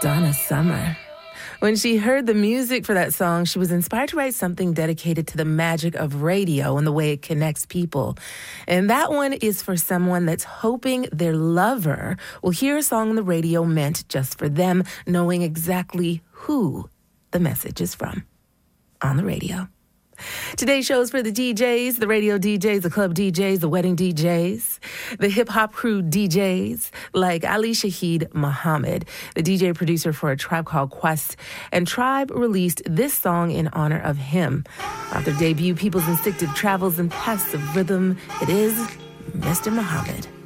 Donna Summer. When she heard the music for that song, she was inspired to write something dedicated to the magic of radio and the way it connects people. And that one is for someone that's hoping their lover will hear a song on the radio meant just for them, knowing exactly who the message is from on the radio. Today's show is for the DJs, the radio DJs, the club DJs, the wedding DJs, the hip-hop crew DJs, like Ali Shaheed Muhammad, the DJ producer for A Tribe Called Quest. And Tribe released this song in honor of him. Off their debut, People's Instinctive Travels and Paths of Rhythm, it is Mr. Muhammad.